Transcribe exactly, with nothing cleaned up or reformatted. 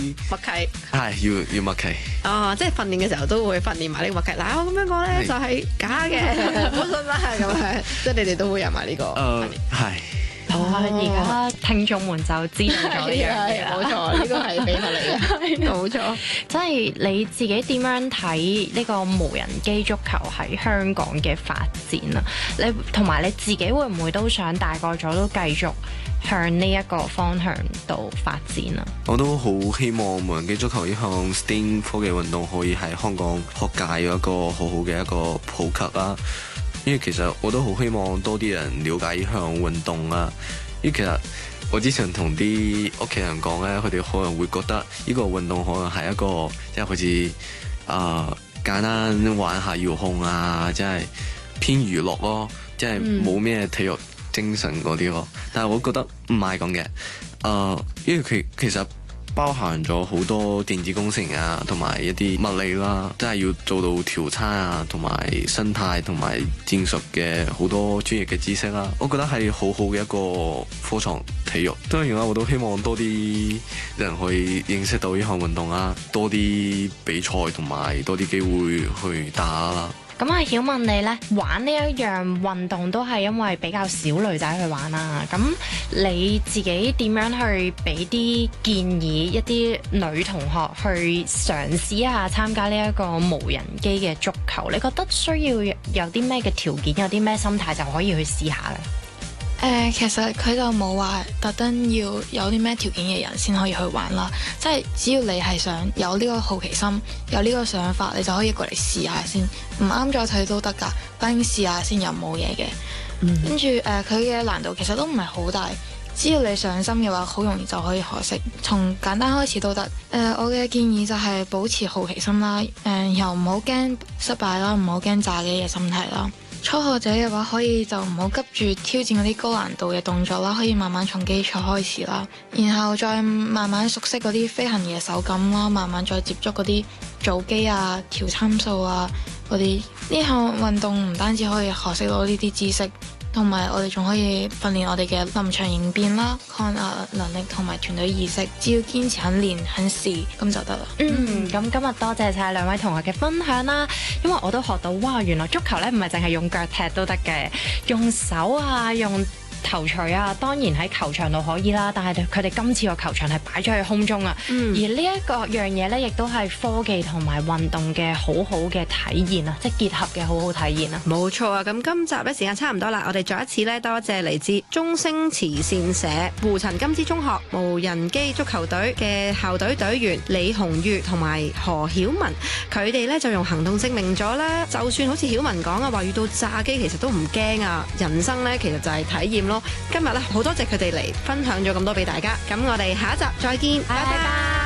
默契係要要默契。 哦，即係訓練嘅時候都會訓練埋呢個默契。嗱，我咁樣講咧就係假嘅，唔好信啦咁樣。即係你哋都會有埋呢個訓練。 係。 而家聽眾們就知道咗呢樣嘢啦。 冇錯，呢個係秘密嚟嘅。冇錯。 即係你自己點樣睇呢個無人機足球喺香港嘅發展啊？你同埋你自己會唔會都想大個咗都繼續向呢一個方向度發展啊？ 我都好希望無人機足球呢項 S T E A M 科技運動可以喺香港學界有一個好好嘅一個普及啦。因為其實我都好希望多啲人了解呢項運動啊。因為其實我之前同啲屋企人講咧，佢哋可能會覺得呢個運動可能係一個即係好似啊簡單玩下遙控啊，即係偏娛樂咯，即係冇咩體育精神嗰啲咯。但係我覺得唔係咁嘅。啊，因為其其實包含咗好多電子工程啊，同埋一啲物理啦，真係要做到調餐啊，同埋生態同埋戰術嘅好多專業嘅知識啦。我覺得係好好嘅一個科創體育。當然啦，我都希望多啲人可以認識到呢項運動啦，多啲比賽同埋多啲機會去打啦。 咁啊，曉問你呢，玩呢一樣運動都係因為比較少女仔去玩啦。咁你自己點樣去俾啲建議一啲女同學去嘗試一下參加呢一個無人機嘅足球？你覺得需要有啲咩嘅條件，有啲咩心態就可以去試下咧？ 誒、呃，其實佢就冇話特登要有啲咩條件嘅人先可以去玩啦，即係只要你係想有呢個好奇心，有呢個想法，你就可以過嚟試下先，唔啱再睇都得㗎，反正試下先又冇嘢嘅。跟住誒，佢嘅難度其實都唔係好大，只要你上心嘅話，好容易就可以學識，從簡單開始都得。誒、呃，我嘅建議就係保持好奇心啦，誒、呃，又唔好驚失敗啦，唔好驚炸機嘅心態啦。初學者嘅話，可以就唔好急住挑戰嗰啲高難度嘅動作啦，可以慢慢從基礎開始啦，然後再慢慢熟悉嗰啲飛行嘅手感啦，慢慢再接觸嗰啲組機啊、調參數啊嗰啲。呢項運動唔單止可以學識到呢啲知識，同埋我哋仲可以訓練我哋嘅臨場應變啦、抗壓能力同埋團隊意識。只要堅持肯練肯試，咁就得啦。 嗯，咁今日多謝晒兩位同學嘅分享啦，因為我都學到哇，原來足球咧唔係淨係用腳踢都得嘅，用手啊，用頭槌啊，當然喺球場度可以啦，但係佢哋今次個球場係擺咗喺空中啊。嗯、而呢一個樣嘢咧，亦都係科技同埋運動嘅好好嘅體驗啊，即係結合嘅好好體驗啊。 冇錯啊！咁今集咧時間差唔多啦，我哋再一次咧多謝嚟自中星慈善社胡陳金枝中學無人機足球隊嘅校隊隊員李紅月同埋何曉文，佢哋咧就用行動證明咗啦，就算好似曉文講啊，話遇到炸機其實都唔驚啊，人生咧其實就係體驗咯。今日咧好多謝佢哋嚟分享咗咁多俾大家，咁我哋下一集再見，拜拜。